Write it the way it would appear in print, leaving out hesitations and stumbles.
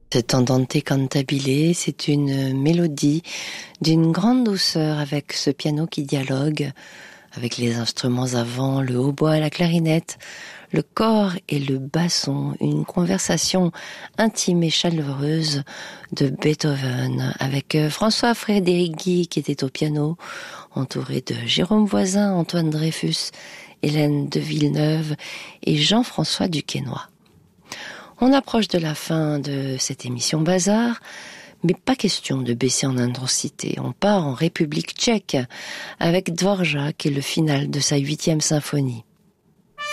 Cet andante cantabile, c'est une mélodie d'une grande douceur avec ce piano qui dialogue avec les instruments avant, le hautbois, la clarinette, le cor et le basson, une conversation intime et chaleureuse de Beethoven avec François-Frédéric Guy qui était au piano, entouré de Jérôme Voisin, Antoine Dreyfus, Hélène de Villeneuve et Jean-François Duquesnoy. On approche de la fin de cette émission Bazar, mais pas question de baisser en intensité. On part en République tchèque avec Dvorak et le final de sa 8e symphonie.